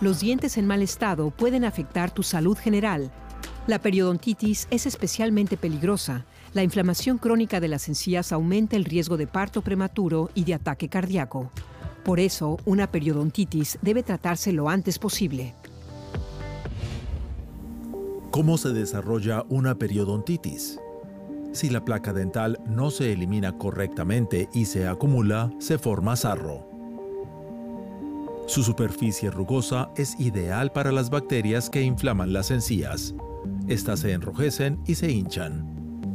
Los dientes en mal estado pueden afectar tu salud general. La periodontitis es especialmente peligrosa. La inflamación crónica de las encías aumenta el riesgo de parto prematuro y de ataque cardíaco. Por eso, una periodontitis debe tratarse lo antes posible. ¿Cómo se desarrolla una periodontitis? Si la placa dental no se elimina correctamente y se acumula, se forma sarro. Su superficie rugosa es ideal para las bacterias que inflaman las encías. Estas se enrojecen y se hinchan.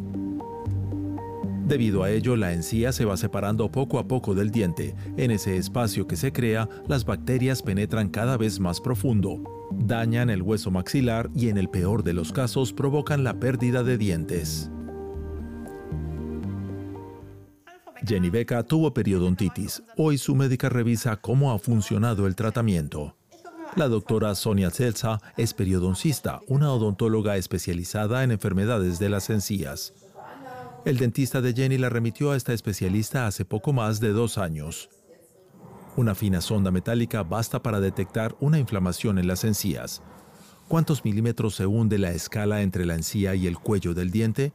Debido a ello, la encía se va separando poco a poco del diente. En ese espacio que se crea, las bacterias penetran cada vez más profundo, dañan el hueso maxilar y en el peor de los casos provocan la pérdida de dientes. Jenny Beca tuvo periodontitis. Hoy su médica revisa cómo ha funcionado el tratamiento. La doctora Sonia Zelza es periodoncista, una odontóloga especializada en enfermedades de las encías. El dentista de Jenny la remitió a esta especialista hace poco más de 2 años. Una fina sonda metálica basta para detectar una inflamación en las encías. ¿Cuántos milímetros se hunde la escala entre la encía y el cuello del diente?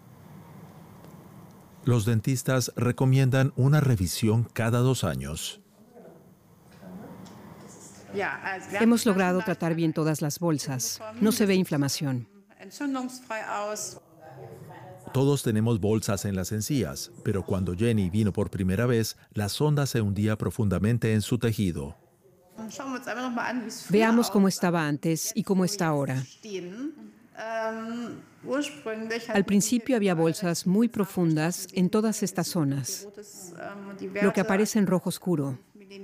Los dentistas recomiendan una revisión cada 2 años. Hemos logrado tratar bien todas las bolsas. No se ve inflamación. Todos tenemos bolsas en las encías, pero cuando Jenny vino por primera vez, la sonda se hundía profundamente en su tejido. Veamos cómo estaba antes y cómo está ahora. Al principio había bolsas muy profundas en todas estas zonas, lo que aparece en rojo oscuro.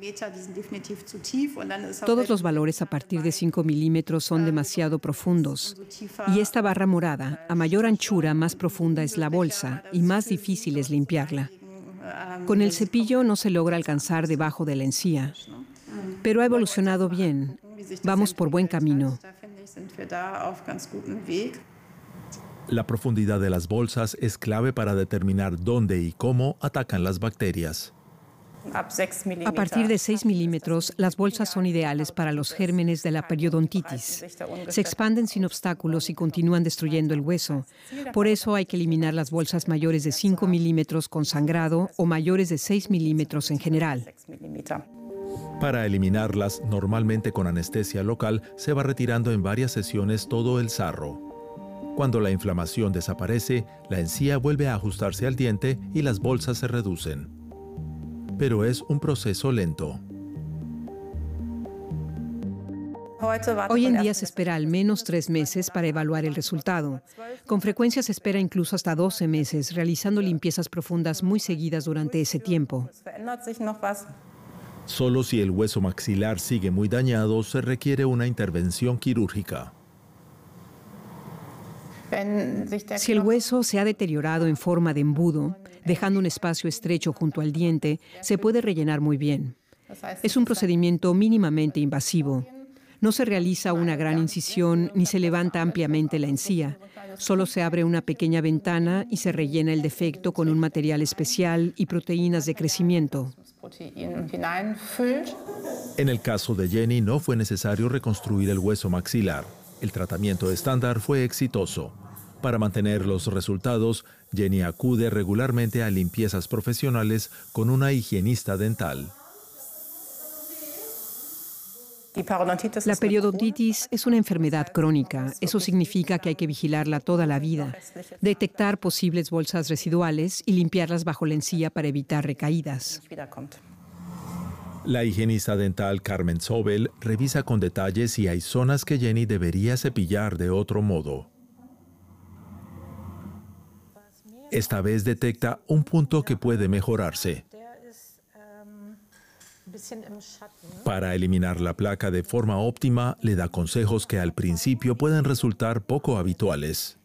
Todos los valores a partir de 5 milímetros son demasiado profundos. Y esta barra morada, a mayor anchura, más profunda es la bolsa y más difícil es limpiarla. Con el cepillo no se logra alcanzar debajo de la encía. Pero ha evolucionado bien. Vamos por buen camino. La profundidad de las bolsas es clave para determinar dónde y cómo atacan las bacterias. A partir de 6 milímetros, las bolsas son ideales para los gérmenes de la periodontitis. Se expanden sin obstáculos y continúan destruyendo el hueso. Por eso hay que eliminar las bolsas mayores de 5 milímetros con sangrado o mayores de 6 milímetros en general. Para eliminarlas, normalmente con anestesia local, se va retirando en varias sesiones todo el sarro. Cuando la inflamación desaparece, la encía vuelve a ajustarse al diente y las bolsas se reducen. Pero es un proceso lento. Hoy en día se espera al menos 3 meses para evaluar el resultado. Con frecuencia se espera incluso hasta 12 meses, realizando limpiezas profundas muy seguidas durante ese tiempo. Solo si el hueso maxilar sigue muy dañado, se requiere una intervención quirúrgica. Si el hueso se ha deteriorado en forma de embudo, dejando un espacio estrecho junto al diente, se puede rellenar muy bien. Es un procedimiento mínimamente invasivo. No se realiza una gran incisión ni se levanta ampliamente la encía. Solo se abre una pequeña ventana y se rellena el defecto con un material especial y proteínas de crecimiento. En el caso de Jenny, no fue necesario reconstruir el hueso maxilar. El tratamiento estándar fue exitoso. Para mantener los resultados, Jenny acude regularmente a limpiezas profesionales con una higienista dental. La periodontitis es una enfermedad crónica. Eso significa que hay que vigilarla toda la vida, detectar posibles bolsas residuales y limpiarlas bajo la encía para evitar recaídas. La higienista dental Carmen Sobel revisa con detalle si hay zonas que Jenny debería cepillar de otro modo. Esta vez detecta un punto que puede mejorarse. Para eliminar la placa de forma óptima, le da consejos que al principio pueden resultar poco habituales.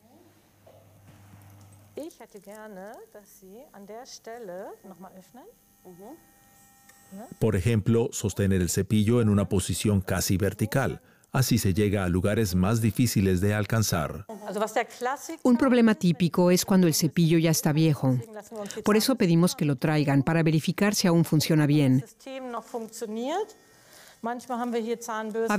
Por ejemplo, sostener el cepillo en una posición casi vertical. Así se llega a lugares más difíciles de alcanzar. Un problema típico es cuando el cepillo ya está viejo. Por eso pedimos que lo traigan para verificar si aún funciona bien.